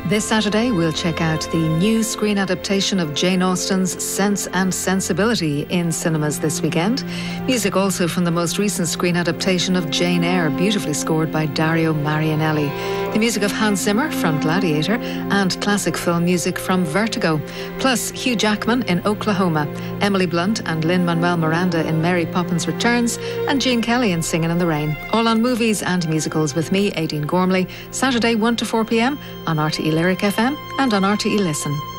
This Saturday, we'll check out the new screen adaptation of Jane Austen's Sense and Sensibility in cinemas this weekend. Music also from the most recent screen adaptation of Jane Eyre, beautifully scored by Dario Marianelli. The music of Hans Zimmer from Gladiator and classic film music from Vertigo. Plus Hugh Jackman in Oklahoma, Emily Blunt and Lin-Manuel Miranda in Mary Poppins Returns, and Gene Kelly in Singin' in the Rain. All on movies and musicals with me, Aideen Gormley, Saturday 1 to 4 p.m. on RTE Lyric FM and on RTE Listen.